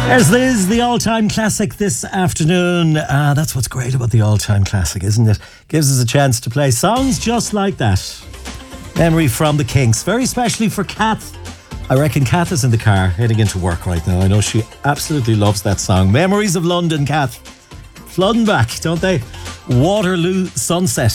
There's Liz, the all-time classic this afternoon. That's what's great about the all-time classic, isn't it? Gives us a chance to play songs just like that. Memory from the Kinks, very specially for Kath. I reckon Kath is in the car heading into work right now. I know she absolutely loves that song. Memories of London, Kath. Flooding back, don't they? Waterloo Sunset.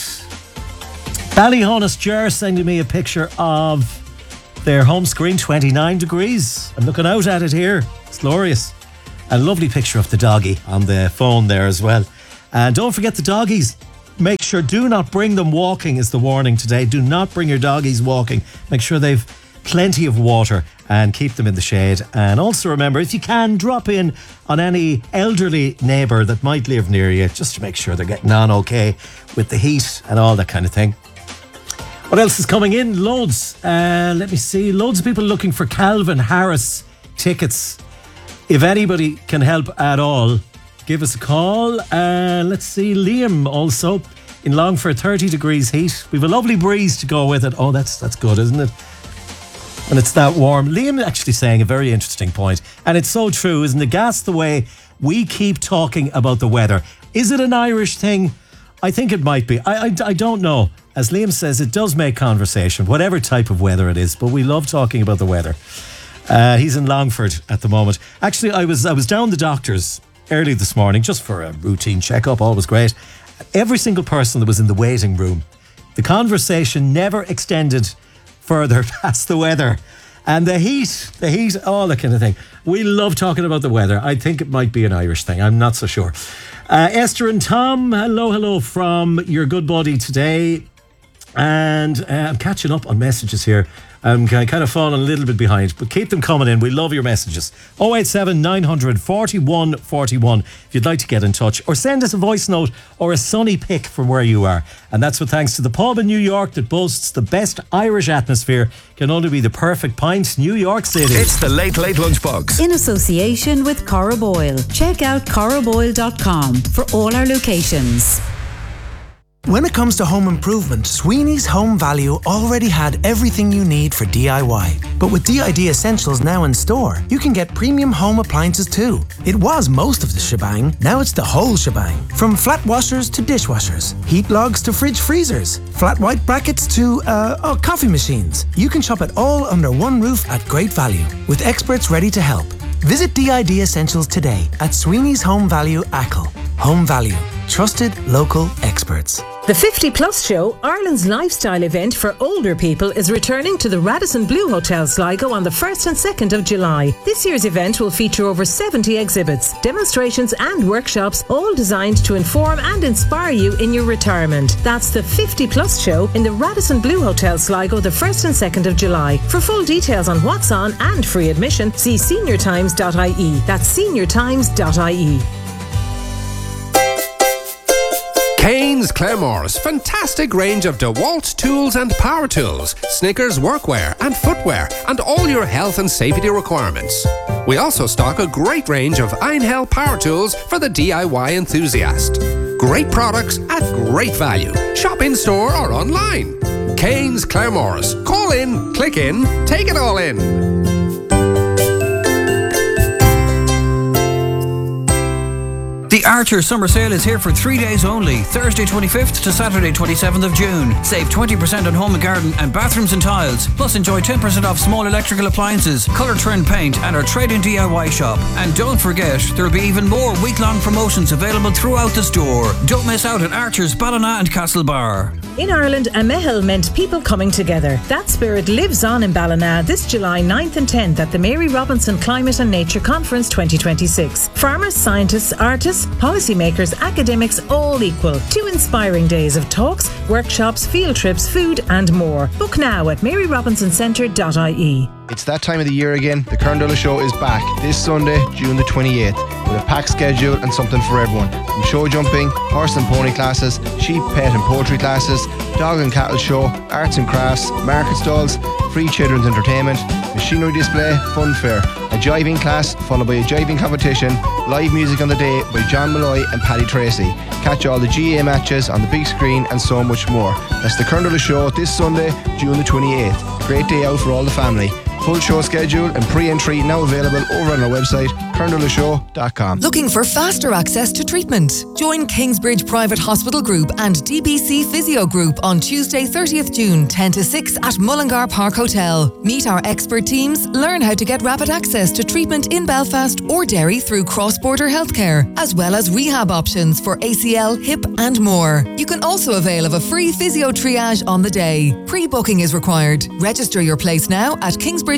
Ballyhonus Ger sending me a picture of their home screen, 29 degrees. I'm looking out at it here. It's glorious. A lovely picture of the doggy on the phone there as well. And don't forget the doggies. Make sure, do not bring them walking is the warning today. Do not bring your doggies walking. Make sure they've plenty of water and keep them in the shade. And also remember, if you can, drop in on any elderly neighbour that might live near you, just to make sure they're getting on okay with the heat and all that kind of thing. What else is coming in? Loads. Let me see. Loads of people looking for Calvin Harris tickets. If anybody can help at all, give us a call. Let's see. Liam also in Longford, 30 degrees heat. We've a lovely breeze to go with it. Oh, that's good, isn't it? And it's that warm. Liam actually saying a very interesting point. And it's so true, isn't it? Gas the way we keep talking about the weather. Is it an Irish thing? I think it might be. I don't know. As Liam says, it does make conversation, whatever type of weather it is. But we love talking about the weather. He's in Longford at the moment. Actually, I was down the doctor's early this morning just for a routine checkup. Always great. Every single person that was in the waiting room, the conversation never extended further past the weather and the heat, all that kind of thing. We love talking about the weather. I think it might be an Irish thing. I'm not so sure. Esther and Tom, hello from your good buddy today. And I'm catching up on messages here. I'm kind of falling a little bit behind, but keep them coming in. We love your messages. 087 900 41 41 if you'd like to get in touch, or send us a voice note or a sunny pic from where you are. And that's with thanks to the pub in New York that boasts the best Irish atmosphere. Can only be the perfect pint, New York City. It's the Late Lunchbox in association with Corraboyle. Check out corraboyle.com for all our locations. When it comes to home improvement, Sweeney's Home Value already had everything you need for DIY. But with DID Essentials now in store, you can get premium home appliances too. It was most of the shebang, now it's the whole shebang. From flat washers to dishwashers, heat logs to fridge freezers, flat white brackets to, coffee machines. You can shop it all under one roof at great value, with experts ready to help. Visit DID Essentials today at Sweeney's Home Value Achill. Home Value. Trusted local experts. The 50 Plus Show, Ireland's lifestyle event for older people, is returning to the Radisson Blu Hotel Sligo on the 1st and 2nd of July. This year's event will feature over 70 exhibits, demonstrations and workshops, all designed to inform and inspire you in your retirement. That's the 50 Plus Show in the Radisson Blu Hotel Sligo the 1st and 2nd of July. For full details on what's on and free admission, see seniortimes.ie. That's seniortimes.ie. Kane's Claremores, fantastic range of DeWalt tools and power tools, Snickers workwear and footwear, and all your health and safety requirements. We also stock a great range of Einhell power tools for the DIY enthusiast. Great products at great value. Shop in store or online. Kane's Claremores. Call in, click in, take it all in. The Archer Summer Sale is here for 3 days only, Thursday 25th to Saturday 27th of June. Save 20% on home and garden and bathrooms and tiles. Plus enjoy 10% off small electrical appliances, colour trend paint and our trade-in DIY shop. And don't forget, there will be even more week-long promotions available throughout the store. Don't miss out at Archer's Ballina and Castlebar. In Ireland, a mehel meant people coming together. That spirit lives on in Ballina this July 9th and 10th at the Mary Robinson Climate and Nature Conference 2026. Farmers, scientists, artists, policymakers, academics, all equal. 2 inspiring days of talks, workshops, field trips, food and more. Book now at maryrobinsoncenter.ie. It's that time of the year again. The Kern Show is back this Sunday, June the 28th, with a packed schedule and something for everyone. From show jumping, horse and pony classes, sheep, pet and poultry classes, dog and cattle show, arts and crafts, market stalls, free children's entertainment, machinery display, fun fair, a jiving class followed by a jiving competition, live music on the day by John Malloy and Paddy Tracy. Catch all the GA matches on the big screen and so much more. That's the Kern Show this Sunday, June the 28th. Great day out for all the family. Full show schedule and pre-entry now available over on our website, kerndullashow.com. Looking for faster access to treatment? Join Kingsbridge Private Hospital Group and DBC Physio Group on Tuesday 30th June 10 to 6 at Mullingar Park Hotel. Meet our expert teams, learn how to get rapid access to treatment in Belfast or Derry through cross-border healthcare, as well as rehab options for ACL, hip and more. You can also avail of a free physio triage on the day. Pre-booking is required. Register your place now at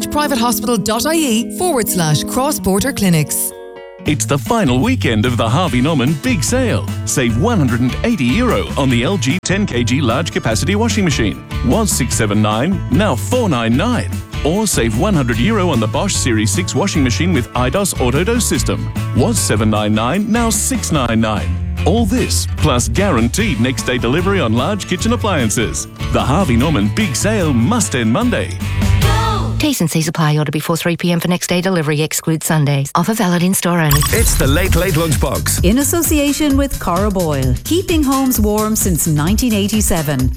kingsbridgeprivatehospital.ie/cross-border clinics. It's the final weekend of the Harvey Norman Big Sale. Save €180 on the LG 10kg large capacity washing machine. Was $679, now $499. Or save €100 on the Bosch Series 6 washing machine with IDOS Autodose system. Was $799, now $699. All this, plus guaranteed next day delivery on large kitchen appliances. The Harvey Norman Big Sale must end Monday. T's and C's apply. Order before 3 p.m. for next day delivery. Excludes Sundays. Offer valid in store only. It's the Late Late Lunchbox. In association with Cara Boyle. Keeping homes warm since 1987.